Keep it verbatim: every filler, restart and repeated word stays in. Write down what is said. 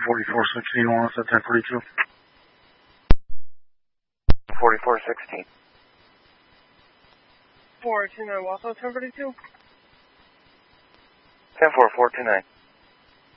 forty-four sixteen, one at ten forty-two. forty-four sixteen. four two nine, Wausau ten forty-two. ten four four two nine.